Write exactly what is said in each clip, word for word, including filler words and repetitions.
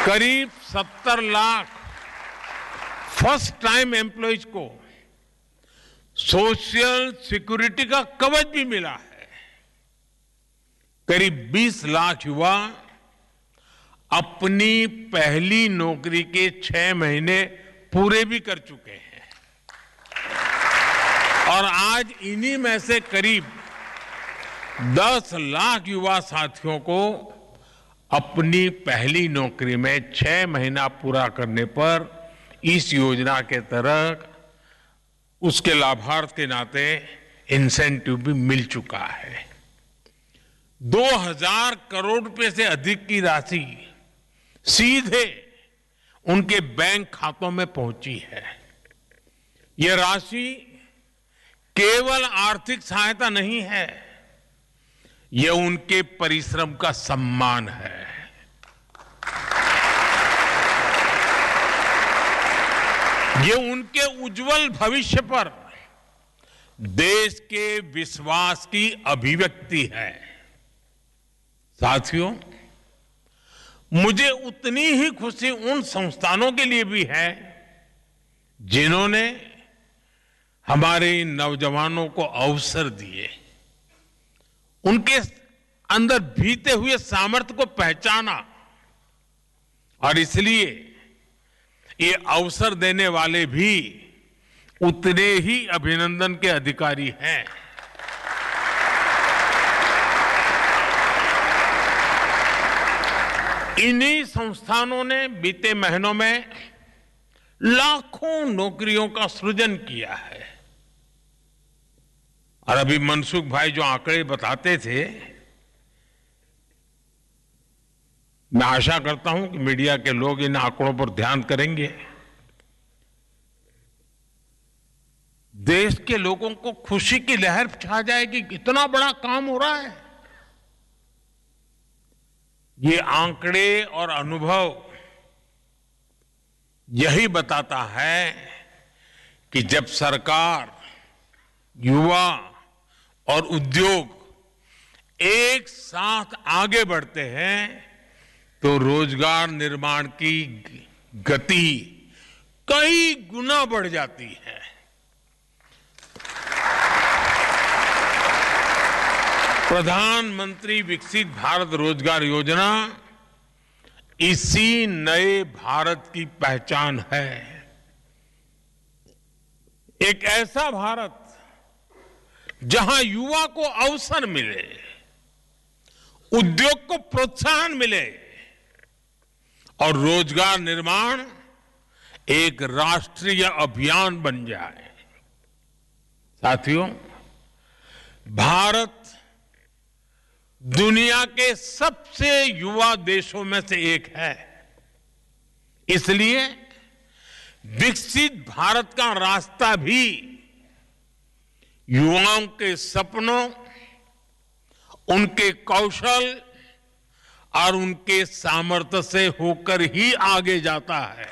करीब सत्तर lakh first time employees को सोशल सिक्योरिटी का कवच भी मिला है। करीब बीस लाख युवा अपनी पहली नौकरी के छह महीने पूरे भी कर चुके हैं और आज इन्हीं में से करीब दस लाख युवा साथियों को अपनी पहली नौकरी में छह महीना पूरा करने पर इस योजना के तहत उसके लाभार्थ के नाते इंसेंटिव भी मिल चुका है। दो हज़ार करोड़ रुपए से अधिक की राशि सीधे उनके बैंक खातों में पहुंची है। यह राशि केवल आर्थिक सहायता नहीं है, यह उनके परिश्रम का सम्मान है। ये उनके उज्जवल भविष्य पर देश के विश्वास की अभिव्यक्ति है। साथियों, मुझे उतनी ही खुशी उन संस्थानों के लिए भी है जिन्होंने हमारे नौजवानों को अवसर दिए, उनके अंदर भीते हुए सामर्थ्य को पहचाना और इसलिए ये अवसर देने वाले भी उतने ही अभिनंदन के अधिकारी हैं। इन्हीं संस्थानों ने बीते महीनों में लाखों नौकरियों का सृजन किया है और अभी मनसुख भाई जो आंकड़े बताते थे, मैं आशा करता हूं कि मीडिया के लोग इन आंकड़ों पर ध्यान करेंगे। देश के लोगों को खुशी की लहर छा जाएगी, कितना बड़ा काम हो रहा है। ये आंकड़े और अनुभव यही बताता है कि जब सरकार, युवा और उद्योग एक साथ आगे बढ़ते हैं तो रोजगार निर्माण की गति कई गुना बढ़ जाती है। प्रधानमंत्री विकसित भारत रोजगार योजना इसी नए भारत की पहचान है। एक ऐसा भारत जहां युवा को अवसर मिले, उद्योग को प्रोत्साहन मिले और रोजगार निर्माण एक राष्ट्रीय अभियान बन जाए। साथियों, भारत दुनिया के सबसे युवा देशों में से एक है। इसलिए विकसित भारत का रास्ता भी युवाओं के सपनों, उनके कौशल और उनके सामर्थ्य से होकर ही आगे जाता है।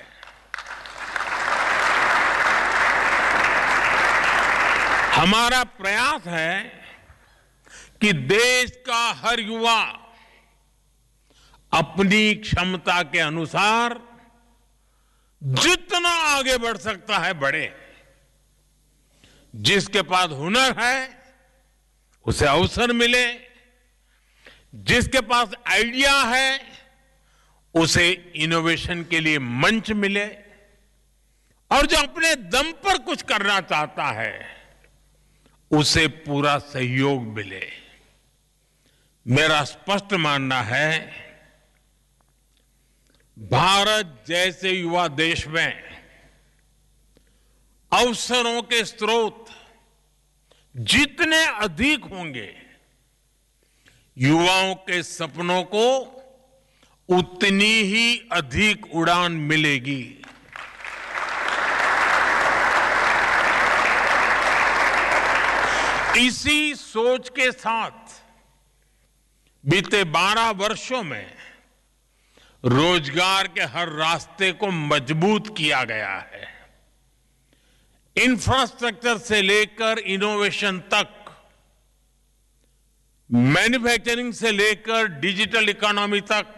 हमारा प्रयास है कि देश का हर युवा अपनी क्षमता के अनुसार जितना आगे बढ़ सकता है बढ़े। जिसके पास हुनर है उसे अवसर मिले, जिसके पास आइडिया है उसे इनोवेशन के लिए मंच मिले और जो अपने दम पर कुछ करना चाहता है उसे पूरा सहयोग मिले। मेरा स्पष्ट मानना है, भारत जैसे युवा देश में अवसरों के स्रोत जितने अधिक होंगे, युवाओं के सपनों को उतनी ही अधिक उड़ान मिलेगी। इसी सोच के साथ बीते बारह वर्षों में रोजगार के हर रास्ते को मजबूत किया गया है। इंफ्रास्ट्रक्चर से लेकर इनोवेशन तक, मैन्युफैक्चरिंग से लेकर डिजिटल इकोनॉमी तक,